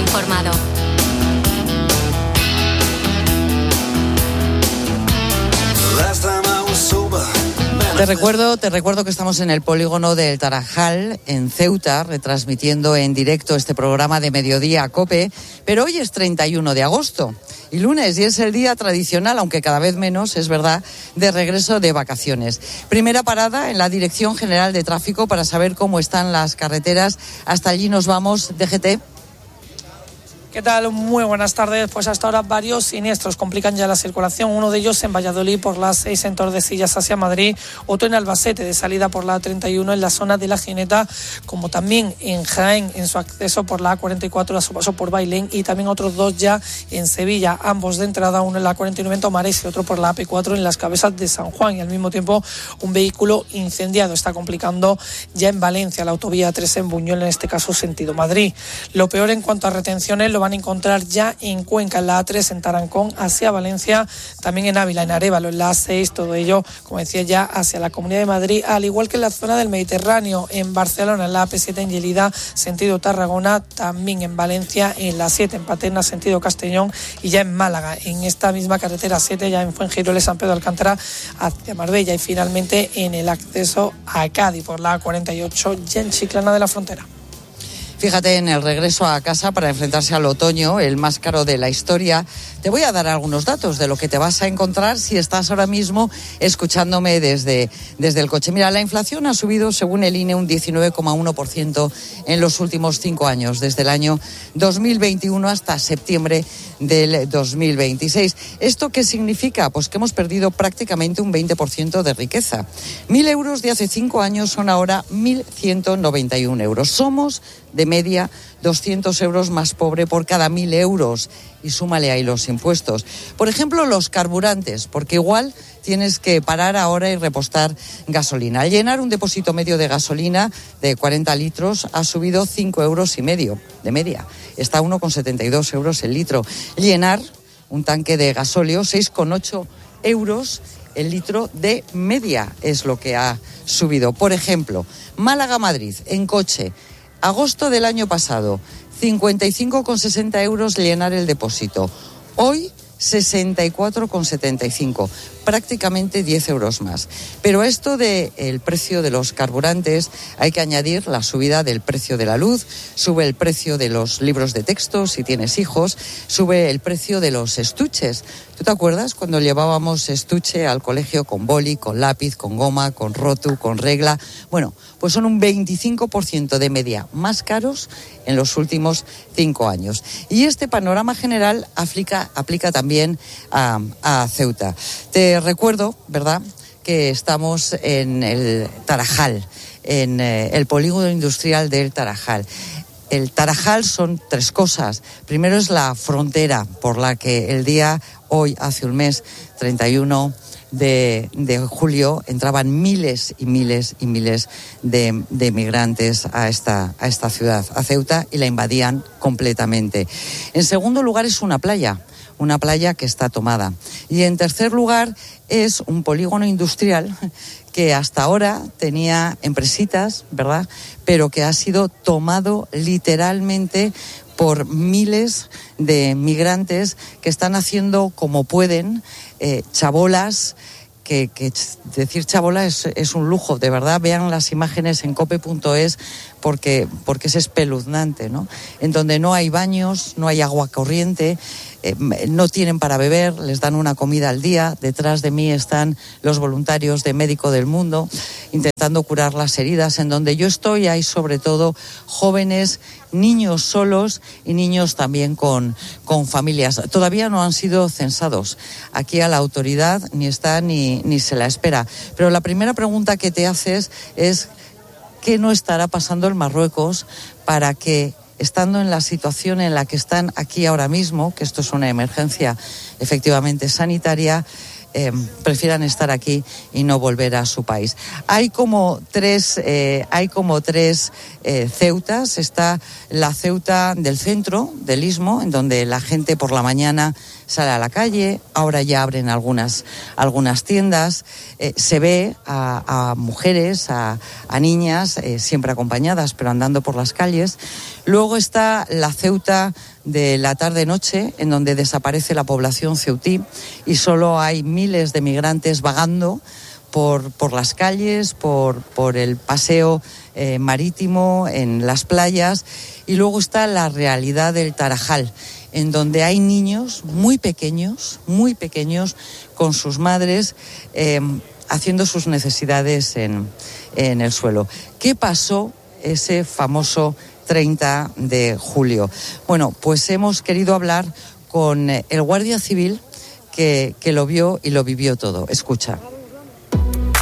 informado. Te recuerdo que estamos en el polígono del Tarajal, en Ceuta, retransmitiendo en directo este programa de Mediodía COPE, pero hoy es 31 de agosto y lunes, y es el día tradicional, aunque cada vez menos, es verdad, de regreso de vacaciones. Primera parada en la Dirección General de Tráfico para saber cómo están las carreteras. Hasta allí nos vamos, DGT. ¿Qué tal? Muy buenas tardes. Pues hasta ahora varios siniestros complican ya la circulación. Uno de ellos en Valladolid por la 6 en Tordesillas hacia Madrid, otro en Albacete de salida por la 31 en la zona de La Gineta, como también en Jaén en su acceso por la A44 a su paso por Bailén, y también otros dos ya en Sevilla, ambos de entrada, uno en la 49 en Tomares y otro por la AP4 en las Cabezas de San Juan, y al mismo tiempo un vehículo incendiado está complicando ya en Valencia, la autovía 3 en Buñol, en este caso sentido Madrid. Lo peor en cuanto a retenciones lo van a encontrar ya en Cuenca, en la A3 en Tarancón hacia Valencia, también en Ávila, en Arévalo, en la A6, todo ello, como decía, ya hacia la Comunidad de Madrid, al igual que en la zona del Mediterráneo, en Barcelona, en la AP7 en Lleida, sentido Tarragona, también en Valencia, en la 7 en Paterna, sentido Castellón, y ya en Málaga, en esta misma carretera 7, ya en Fuengiroles, San Pedro de Alcántara, hacia Marbella, y finalmente en el acceso a Cádiz por la A48, ya en Chiclana de la Frontera. Fíjate, en el regreso a casa para enfrentarse al otoño, el más caro de la historia, te voy a dar algunos datos de lo que te vas a encontrar si estás ahora mismo escuchándome desde el coche. Mira, la inflación ha subido, según el INE, un 19,1% en los últimos 5 años, desde el año 2021 hasta septiembre del 2026. ¿Esto qué significa? Pues que hemos perdido prácticamente un 20% de riqueza. 1.000 euros de hace 5 años son ahora 1.191 euros. Somos, de media, 200 euros más pobre por cada 1.000 euros. Y súmale ahí los impuestos. Por ejemplo, los carburantes, porque igual tienes que parar ahora y repostar gasolina. Al llenar un depósito medio de gasolina de 40 litros ha subido 5,5 euros de media. Está a 1,72 euros el litro. Llenar un tanque de gasóleo, 6,8 euros el litro de media es lo que ha subido. Por ejemplo, Málaga-Madrid en coche, agosto del año pasado, 55,60 euros llenar el depósito. Hoy, 64,75, prácticamente 10 euros más. Pero a esto del precio de los carburantes hay que añadir la subida del precio de la luz, sube el precio de los libros de texto si tienes hijos, sube el precio de los estuches. ¿Tú te acuerdas cuando llevábamos estuche al colegio con boli, con lápiz, con goma, con rotu, con regla? Bueno, pues son un 25% de media más caros en los últimos 5 años. Y este panorama general aplica también a Ceuta. Te recuerdo, ¿verdad?, que estamos en el Tarajal, en el polígono industrial del Tarajal. El Tarajal son 3 cosas. Primero es la frontera por la que el día hoy, hace un mes, 31 de julio, entraban miles y miles y miles de migrantes a esta ciudad, a Ceuta, y la invadían completamente. En segundo lugar es una playa que está tomada. Y en tercer lugar es un polígono industrial que hasta ahora tenía empresitas, ¿verdad?, pero que ha sido tomado literalmente por miles de migrantes que están haciendo como pueden, chabolas, que decir chabola es un lujo, de verdad. Vean las imágenes en cope.es porque es espeluznante, ¿no? En donde no hay baños, no hay agua corriente, no tienen para beber, les dan una comida al día. Detrás de mí están los voluntarios de Médico del Mundo intentando curar las heridas. En donde yo estoy hay sobre todo jóvenes, niños solos y niños también con familias. Todavía no han sido censados. Aquí a la autoridad ni está ni se la espera. Pero la primera pregunta que te haces es ¿qué no estará pasando en Marruecos para que, estando en la situación en la que están aquí ahora mismo, que esto es una emergencia efectivamente sanitaria, prefieran estar aquí y no volver a su país? Hay como tres Ceutas. Está la Ceuta del centro, del Istmo, en donde la gente por la mañana sale a la calle. Ahora ya abren algunas tiendas. Se ve a mujeres, a niñas, siempre acompañadas, pero andando por las calles. Luego está la Ceuta de la tarde-noche, en donde desaparece la población ceutí y solo hay miles de migrantes vagando por las calles, por el paseo marítimo, en las playas. Y luego está la realidad del Tarajal, en donde hay niños muy pequeños, con sus madres haciendo sus necesidades en el suelo. ¿Qué pasó ese famoso 30 de julio? Bueno, pues hemos querido hablar con el guardia civil que lo vio y lo vivió todo. Escucha.